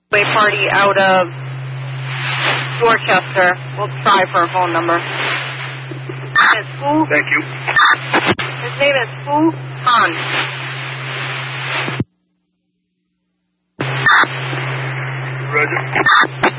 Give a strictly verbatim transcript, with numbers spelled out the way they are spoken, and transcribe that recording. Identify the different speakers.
Speaker 1: A party out of Dorchester. We'll try for a phone number. It's Fu.
Speaker 2: Thank you.
Speaker 1: His name is Fu Han.
Speaker 2: Roger.